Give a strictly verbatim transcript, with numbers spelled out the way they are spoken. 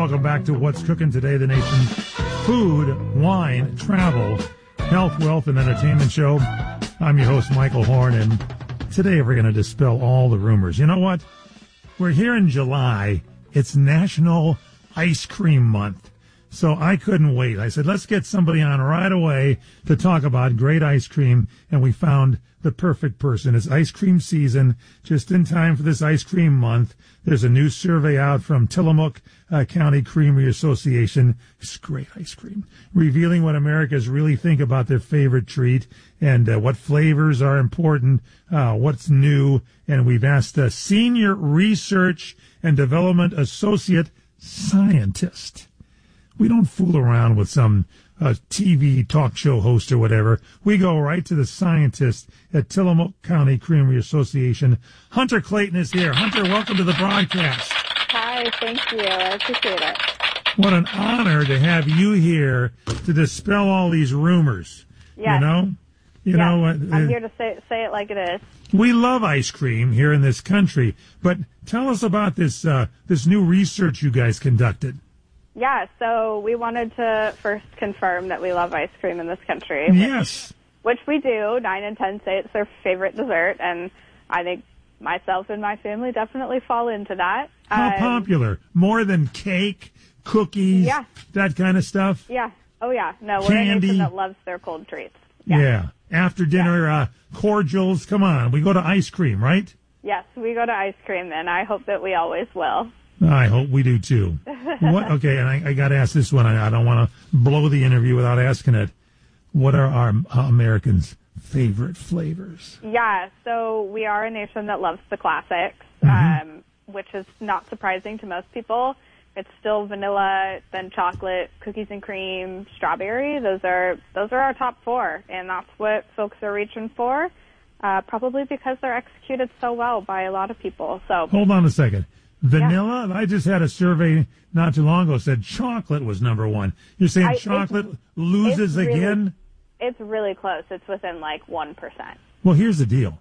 welcome back to What's Cooking Today, the nation's food, wine, travel, health, wealth, and entertainment show. I'm your host, Michael Horn, and today we're going to dispel all the rumors. You know what? We're here in July. It's National Ice Cream Month. So I couldn't wait. I said, let's get somebody on right away to talk about great ice cream, and we found the perfect person. It's ice cream season, just in time for this ice cream month. There's a new survey out from Tillamook uh, County Creamery Association. It's great ice cream, revealing what Americans really think about their favorite treat and uh, what flavors are important, uh, what's new. And we've asked a senior research and development associate scientist. We don't fool around with some uh, T V talk show host or whatever. We go right to the scientist at Tillamook County Creamery Association. Hunter Clayton is here. Hunter, welcome to the broadcast. Hi, thank you. I appreciate it. What an honor to have you here to dispel all these rumors. Yes. You know? You yes. know, uh, I'm here to say say it like it is. We love ice cream here in this country, but tell us about this uh, this new research you guys conducted. Yeah, so we wanted to first confirm that we love ice cream in this country. Yes. Which, which we do. Nine in ten say it's their favorite dessert, and I think myself and my family definitely fall into that. How um, popular? More than cake, cookies, yeah. that kind of stuff? Yeah. Oh, yeah. No, we're Candy. a nation that loves their cold treats. Yeah. yeah. After dinner yeah. uh, cordials. Come on. We go to ice cream, right? Yes, we go to ice cream, and I hope that we always will. I hope we do, too. What? Okay, and I, I got to ask this one. I, I don't want to blow the interview without asking it. What are our uh, Americans' favorite flavors? Yeah, so we are a nation that loves the classics, Mm-hmm. um, which is not surprising to most people. It's still vanilla, then chocolate, cookies and cream, strawberry. Those are those are our top four, and that's what folks are reaching for, uh, probably because they're executed so well by a lot of people. So hold on a second. Vanilla? Yeah. I just had a survey not too long ago said chocolate was number one. You're saying I, chocolate it's, loses it's really, again? It's really close. It's within like one percent. Well, here's the deal.